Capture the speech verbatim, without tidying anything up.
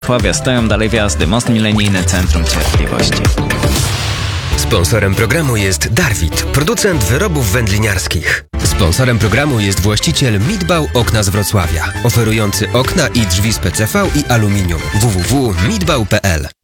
Wrocławia stoją dalej wjazdy, most milenijny, Centrum Cierpliwości. Sponsorem programu jest Darwit, producent wyrobów wędliniarskich. Sponsorem programu jest właściciel Midbał Okna z Wrocławia, oferujący okna i drzwi z P C V i aluminium. w w w kropka midbał kropka p l